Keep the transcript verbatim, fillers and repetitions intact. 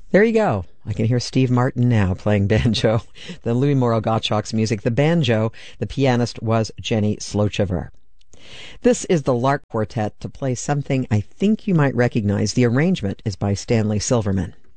There you go. I can hear Steve Martin now playing banjo. The Louis Moreau Gottschalk's music. The banjo, the pianist was Jenny Slochever. This is the Lark Quartet to play something I think you might recognize. The arrangement is by Stanley Silverman.